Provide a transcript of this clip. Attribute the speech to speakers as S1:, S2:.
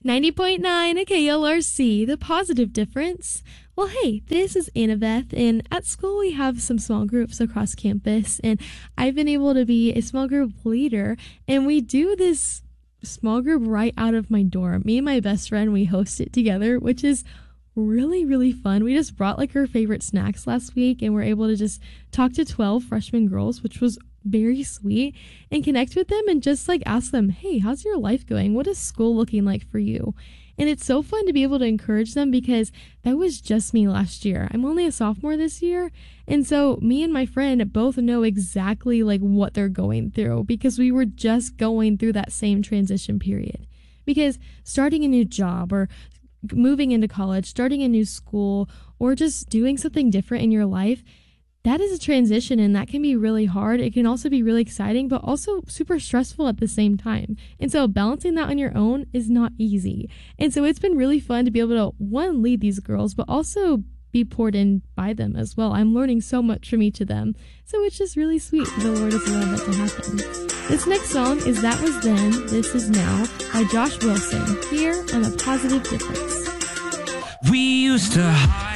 S1: 90.9 at KLRC, The Positive Difference. Well, hey, this is Annabeth, and at school we have some small groups across campus, and I've been able to be a small group leader, and we do this small group right out of my dorm. Me and my best friend, we host it together, which is really, really fun. We just brought like our favorite snacks last week, and we're able to just talk to 12 freshman girls, which was very sweet, and connect with them and just like ask them, hey, how's your life going? What is school looking like for you? And it's so fun to be able to encourage them because that was just me last year. I'm only a sophomore this year. And so me and my friend both know exactly like what they're going through because we were just going through that same transition period. Because starting a new job or moving into college, starting a new school, or just doing something different in your life, that is a transition, and that can be really hard. It can also be really exciting, but also super stressful at the same time. And so balancing that on your own is not easy. And so it's been really fun to be able to, one, lead these girls, but also be poured in by them as well. I'm learning so much from each of them. So it's just really sweet. The Lord has allowed that to happen. This next song is That Was Then, This Is Now by Josh Wilson, here on The Positive Difference.
S2: We used to hide